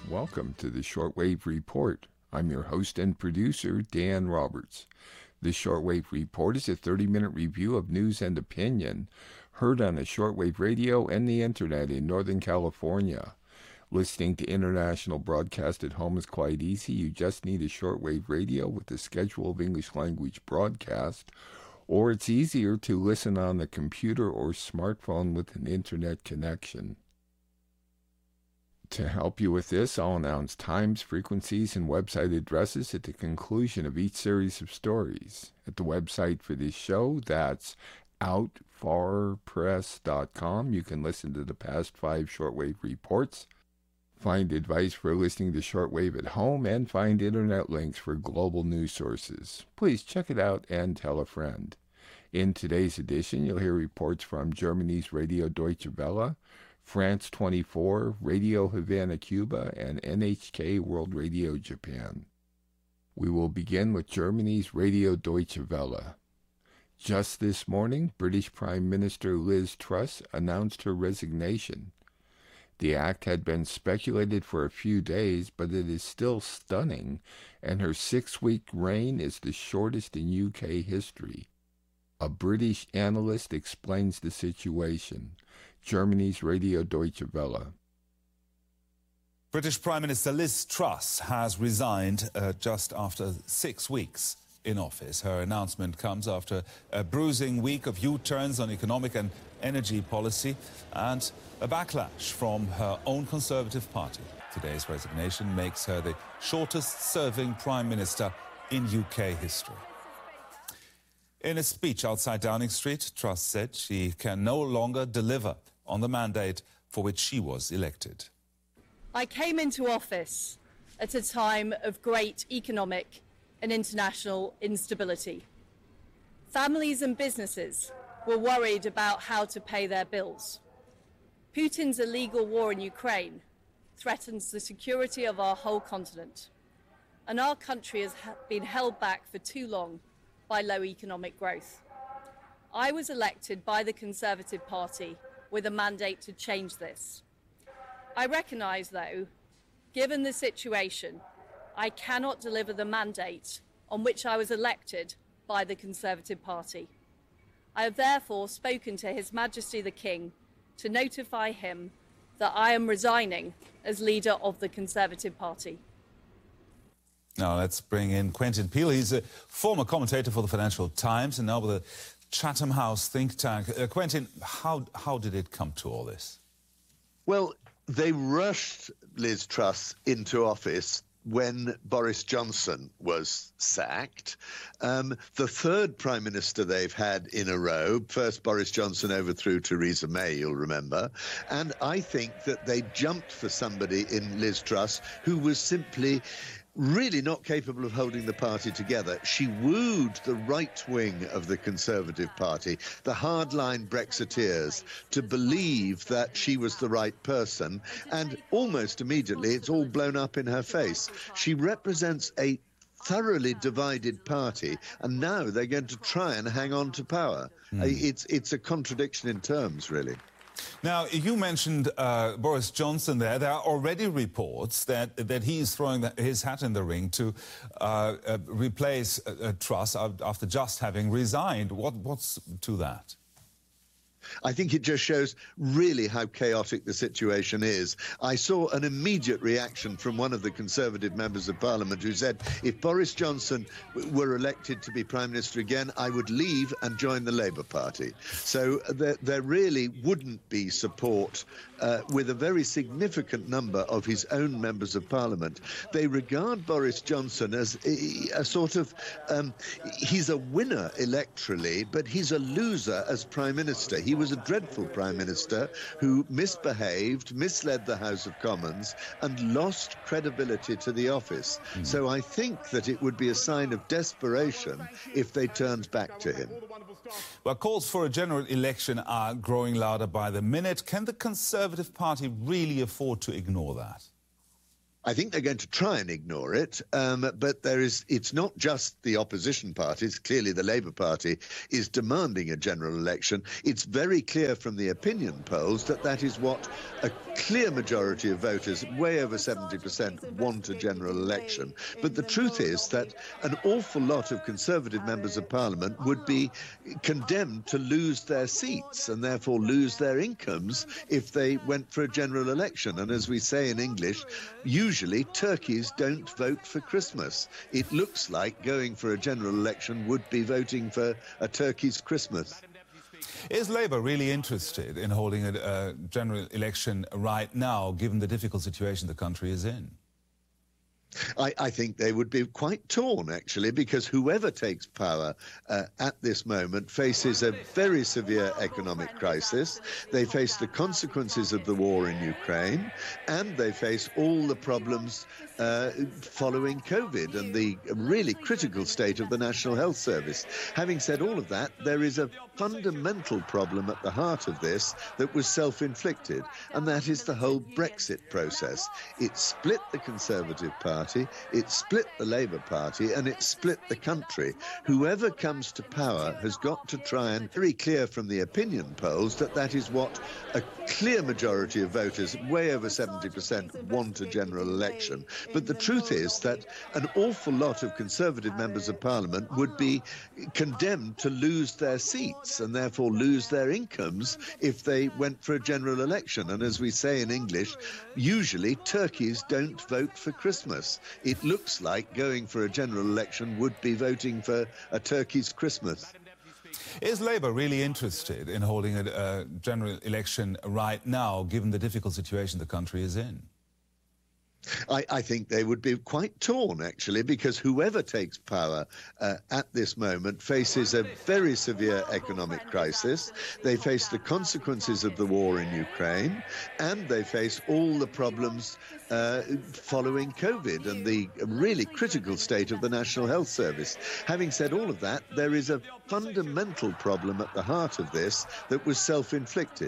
Welcome to the Shortwave Report. I'm your host and producer, Dan Roberts. The Shortwave Report is a 30-minute review of news and opinion heard on the shortwave radio and the internet in Northern California. Listening to international broadcast at home is quite easy. You just need a shortwave radio with a schedule of English language broadcast, or it's easier to listen on the computer or smartphone with an internet connection. To help you with this, I'll announce times, frequencies, and website addresses at the conclusion of each series of stories. At the website for this show, that's outfarpress.com, you can listen to the past 5 shortwave reports, find advice for listening to shortwave at home, and find internet links for global news sources. Please check it out and tell a friend. In today's edition, you'll hear reports from Germany's Radio Deutsche Welle, France 24, Radio Havana, Cuba, and NHK World Radio Japan. We will begin with Germany's Radio Deutsche Welle. Just this morning, British Prime Minister Liz Truss announced her resignation. The act had been speculated for a few days, but it is still stunning, and her 6-week reign is the shortest in UK history. A British analyst explains the situation. Germany's Radio Deutsche Welle. British Prime Minister Liz Truss has resigned just after 6 weeks in office. Her announcement comes after a bruising week of U-turns on economic and energy policy and a backlash from her own Conservative Party. Today's resignation makes her the shortest-serving Prime Minister in UK history. In a speech outside Downing Street, Truss said she can no longer deliver on the mandate for which she was elected. I came into office at a time of great economic and international instability. Families and businesses were worried about how to pay their bills. Putin's illegal war in Ukraine threatens the security of our whole continent, and our country has been held back for too long by low economic growth. I was elected by the Conservative Party with a mandate to change this. I recognise, though, given the situation, I cannot deliver the mandate on which I was elected by the Conservative Party. I have therefore spoken to His Majesty the King to notify him that I am resigning as leader of the Conservative Party. Now let's bring in Quentin Peel. He's a former commentator for the Financial Times and now with the Chatham House think tank. Quentin, how did it come to all this? Well, they rushed Liz Truss into office when Boris Johnson was sacked. The third Prime Minister they've had in a row. First, Boris Johnson overthrew Theresa May, you'll remember. And I think that they jumped for somebody in Liz Truss who was simply really not capable of holding the party together. She wooed the right wing of the Conservative Party, the hardline Brexiteers, to believe that she was the right person, and almost immediately it's all blown up in her face. She represents a thoroughly divided party, and now they're going to try and hang on to power. It's a contradiction in terms, really. Now, you mentioned Boris Johnson there. There are already reports that he's throwing his hat in the ring to replace Truss after just having resigned. What's to that? I think it just shows really how chaotic the situation is. I saw an immediate reaction from one of the Conservative members of Parliament who said, if Boris Johnson were elected to be Prime Minister again, I would leave and join the Labour Party. So there really wouldn't be support with a very significant number of his own members of Parliament. They regard Boris Johnson as a sort of, he's a winner electorally, but he's a loser as Prime Minister. He was a dreadful Prime Minister who misbehaved, misled the House of Commons, and lost credibility to the office. So I think that it would be a sign of desperation if they turned back to him. Well, calls for a general election are growing louder by the minute. Can the Conservative Party really afford to ignore that? I think they're going to try and ignore it, but it's not just the opposition parties. Clearly, the Labour Party is demanding a general election. It's very clear from the opinion polls that is what a clear majority of voters, way over 70%, want a general election. But the truth is that an awful lot of Conservative members of Parliament would be condemned to lose their seats and therefore lose their incomes if they went for a general election. And as we say in English, usually turkeys don't vote for Christmas. It looks like going for a general election would be voting for a turkey's Christmas. Is Labour really interested in holding a general election right now, given the difficult situation the country is in? I think they would be quite torn, actually, because whoever takes power at this moment faces a very severe economic crisis. They face the consequences of the war in Ukraine, and they face all the problems following COVID and the really critical state of the National Health Service. Having said all of that, there is a fundamental problem at the heart of this that was self-inflicted, and that is the whole Brexit process. It split the Conservative Party, it split the Labour Party, and it split the country. Whoever comes to power has got to try and very clear from the opinion polls that is what a clear majority of voters, way over 70%, want a general election. But the truth is that an awful lot of Conservative members of Parliament would be condemned to lose their seats and therefore lose their incomes if they went for a general election. And as we say in English, usually turkeys don't vote for Christmas. It looks like going for a general election would be voting for a turkey's Christmas. Is Labour really interested in holding a general election right now, given the difficult situation the country is in? I think they would be quite torn, actually, because whoever takes power at this moment faces a very severe economic crisis. They face the consequences of the war in Ukraine, and they face all the problems following COVID and the really critical state of the National Health Service. Having said all of that, there is a fundamental problem at the heart of this that was self-inflicted.